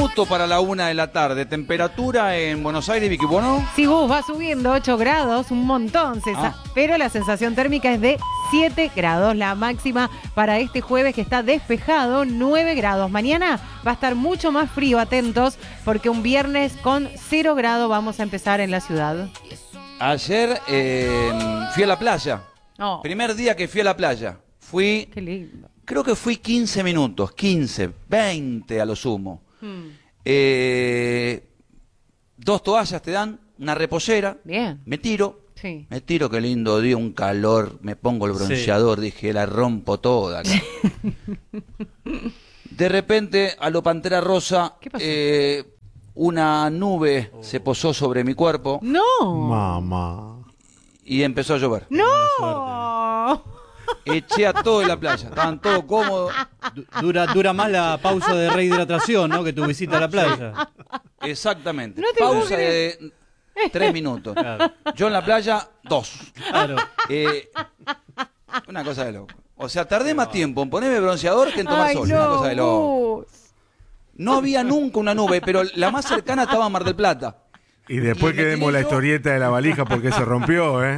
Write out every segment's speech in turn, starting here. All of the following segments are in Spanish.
minutos para la 1 de la tarde. Temperatura en Buenos Aires, Vicky Bono. Sí, Gus, va subiendo 8 grados, un montón, César. Pero la sensación térmica es de 7 grados. La máxima para este jueves, que está despejado, 9 grados. Mañana va a estar mucho más frío, atentos, porque un viernes con 0 grados vamos a empezar en la ciudad. Ayer fui a la playa. Oh. Primer día que fui a la playa. Fui, Qué lindo. creo que fui 15 minutos, 15, 20 a lo sumo. 2 toallas te dan, una reposera. Bien. Me tiro. Sí. Me tiro, qué lindo día, un calor, me pongo el bronceador, dije, la rompo toda acá. De repente, a lo Pantera Rosa, ¿Qué pasó? una nube se posó sobre mi cuerpo ¡No! Mamá. y empezó a llover. ¡No! Eché a todo en la playa, estaban todos cómodos. Dura más la pausa de rehidratación, ¿no? Que tu visita a la playa. Exactamente. No te puedo Pausa creer. de 3 minutos. Claro. Yo en la playa, 2. Claro. Una cosa de loco. O sea, tardé más tiempo en ponerme bronceador que en tomar Ay, sol. no, Una cosa de loco. Gus. No había nunca una nube, pero la más cercana estaba en Mar del Plata. Y después Y que me demos la tiré yo. historieta de la valija porque se rompió, ¿eh?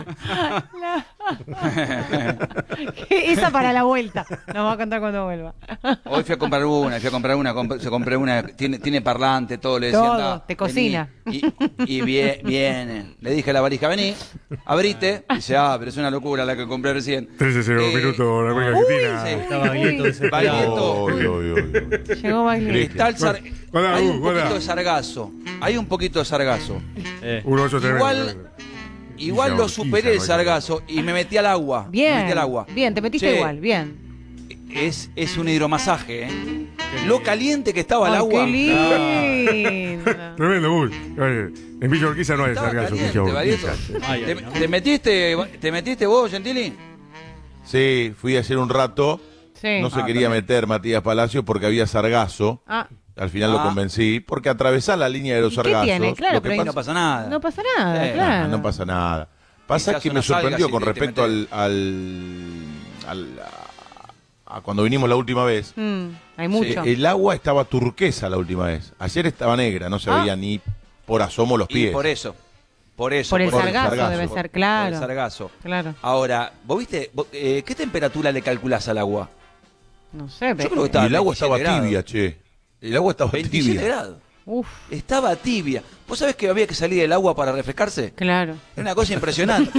Esa para la vuelta. Nos va a contar cuando vuelva. Hoy fui a comprar una, se compré una, tiene parlante, todo, le decía, Todo, "Andá, te vení". cocina. Y viene. Le dije a la valija, vení, abrite. Dice, pero es una locura la que compré recién. 13-0 minutos, la América Argentina. sí. Estaba Baglietto desesperado. Baglietto. Llegó Baglietto. Está el Hola, hay un hola. poquito de sargazo. Hay un poquito de sargazo. 1-8-3. Igual lo superé el sargazo y me metí al agua. Me Bien. metí al agua. Bien, te metiste Che, igual. Bien. Es un hidromasaje, ¿eh? Lo caliente que estaba el Ay, agua. qué lindo. Tremendo, Gus. En Villa Urquiza no hay Estaba sargazo. caliente, Villa Baglietto. Urquiza. Ay, ay, ¿Te metiste vos, Gentili? Sí, fui ayer un rato. Sí. No se quería meter Matías Palacio porque había sargazo. Ah, Al final lo convencí. Porque atravesar la línea de los ¿Y qué sargazos. tiene? Claro, lo que pero ahí No pasa nada. no pasa nada, claro. no pasa nada. Pasa Quizás que me unas algas sorprendió y con te respecto metes. a cuando vinimos la última vez. Hay mucho. El agua estaba turquesa la última vez. Ayer estaba negra, no se veía ni por asomo los Y pies. por eso. Por el por el sargazo sargazo. debe ser, Por el claro. sargazo. Claro. Ahora, ¿vos viste? ¿Qué temperatura le calculás al agua? No sé, Yo creo que Y estaba el agua 27 estaba tibia, grados. che. El agua estaba 27 tibia. grados. Uf, Estaba tibia. ¿Vos sabés que había que salir del agua para refrescarse? claro. Es una cosa impresionante.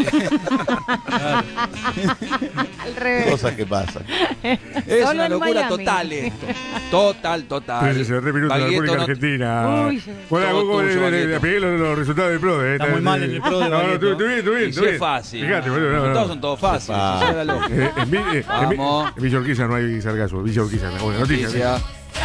Al revés. Cosas que pasan. Es Solo una en locura Miami. total esto. Total. 13-0 minutos de la Baglietto República no- Argentina. Uy, Bueno, todo Hugo, tuyo, Baglietto. pegué los resultados del PRO. Está muy mal en el PRO de No, Baglietto. tú bien. Y sí es fácil. Fíjate, boludo. Los No, resultados no. son todos fáciles. Ah. si llega loco. En Vamos. Villa Urquiza no hay sargazo. Villa Urquiza, una noticia. Noticia.